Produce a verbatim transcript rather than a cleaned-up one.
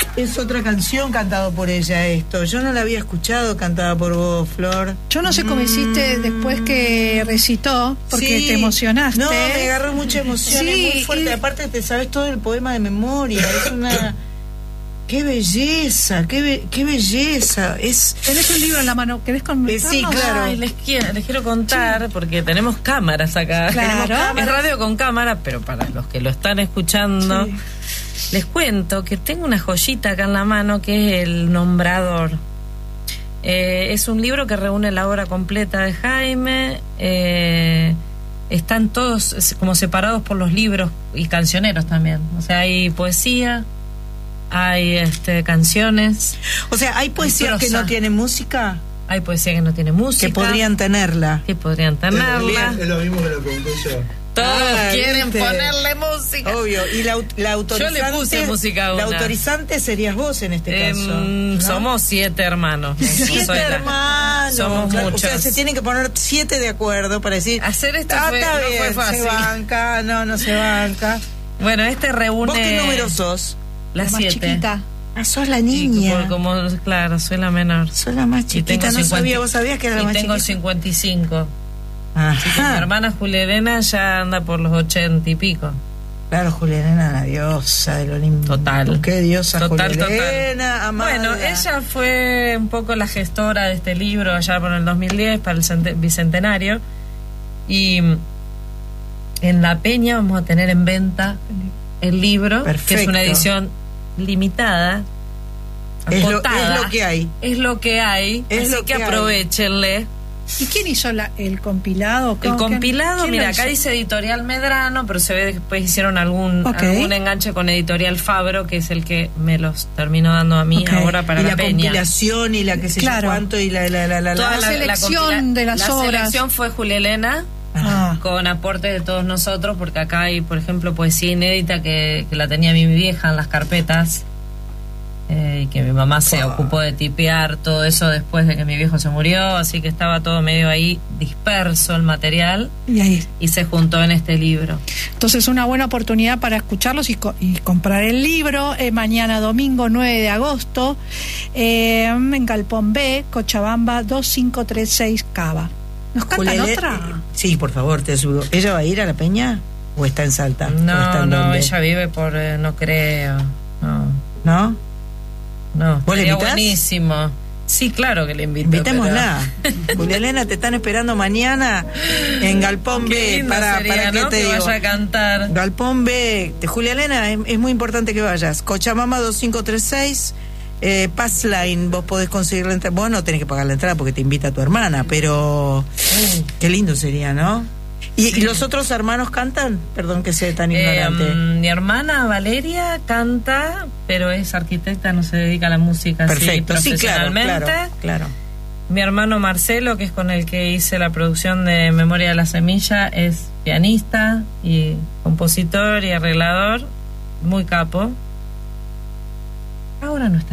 es otra canción cantada por ella esto. Yo no la había escuchado cantada por vos, Flor. Yo no sé cómo mm. hiciste después que recitó, porque sí. te emocionaste. No, me agarró mucha emoción, sí, es muy fuerte. Y... aparte te sabes todo el poema de memoria, es una... ¡Qué belleza! ¡Qué, be- qué belleza! Es... ¿Tenés un libro en la mano? ¿Querés comentarnos? Sí, claro. Ay, les, quiero, les quiero contar, sí. porque tenemos cámaras acá. Claro. Tenemos cámaras. Es radio con cámara, pero para los que lo están escuchando, sí. les cuento que tengo una joyita acá en la mano que es El Nombrador. Eh, es un libro que reúne la obra completa de Jaime. Eh, están todos como separados por los libros y cancioneros también. O sea, hay poesía... hay este canciones. O sea, hay poesía hay que no tiene música. Hay poesía que no tiene música. Que podrían tenerla. Que podrían tenerla. Es lo mismo que lo pregunté yo. Todos ah, quieren ¿viste? Ponerle música. Obvio. Y la, la autorizante. Yo le puse música a una. La autorizante serías vos en este eh, caso. ¿No? Somos siete hermanos. Siete hermanos. Somos claro, muchos. O sea, se tienen que poner siete de acuerdo para decir. Hacer esto ah, fue, está no bien, fue fácil. Se banca, no, no se banca. Bueno, este reúne. ¿Vos qué número sos? La, la más siete. chiquita. Ah, sos la niña. Sí, como, claro, soy la menor. Sos la más chiquita, no cincuenta, sabía, vos sabías que era la más chiquita. Y tengo cincuenta y cinco. Así que mi hermana Julia Elena ya anda por los ochenta y pico. Claro, Julia Elena, la diosa del Olimpo. Total. Qué diosa total, Julia total. Elena, amada. Bueno, ella fue un poco la gestora de este libro allá por el dos mil diez, para el cent- bicentenario. Y en La Peña vamos a tener en venta el libro, perfecto. Que es una edición limitada, es lo, acotada. Es lo que hay. Es lo que hay, es así lo que, que aprovechenle. ¿Y quién hizo la, el compilado? El compilado, mira, acá hizo? dice Editorial Medrano, pero se ve que después hicieron algún, okay. algún enganche con Editorial Fabro, que es el que me los terminó dando a mí okay. ahora para y la, la Peña. compilación y la que sé claro. yo cuánto y la, la, la, la, Toda la, la selección la de las la obras. La selección fue Julia Elena, ah. con aporte de todos nosotros, porque acá hay, por ejemplo, poesía inédita que, que la tenía mi vieja en las carpetas. Eh, y que mi mamá se oh. ocupó de tipear todo eso después de que mi viejo se murió, así que estaba todo medio ahí disperso el material y, ahí. y se juntó en este libro. Entonces una buena oportunidad para escucharlos y, co- y comprar el libro. eh, mañana domingo nueve de agosto eh, en Galpón B, Cochabamba dos cinco tres seis Cava. ¿Nos cantan Julián, otra? Eh, sí, por favor, te subo. ¿Ella va a ir a La Peña o está en Salta? No, está en no, dónde? ella vive por, eh, no creo, no. ¿No? No, ¿vos le invitás? Buenísimo. Sí, claro que le invito. Invitémosla. Pero... Julia Elena, te están esperando mañana en Galpón B. Para, sería, para ¿no? que te que digo. vaya a cantar. Galpón B. Julia Elena, es, es muy importante que vayas. Cochabamba dos cinco tres seis. Eh, Passline, vos podés conseguir la entrada. Vos no tenés que pagar la entrada porque te invita tu hermana, pero mm. qué lindo sería, ¿no? ¿Y, sí. ¿Y los otros hermanos cantan? Perdón que sea tan ignorante. Eh, mi hermana Valeria canta, pero es arquitecta, no se dedica a la música. Perfecto, así, profesionalmente. Sí, claro, claro, claro. Mi hermano Marcelo, que es con el que hice la producción de Memoria de la Semilla, es pianista y compositor y arreglador, muy capo. Ahora no está.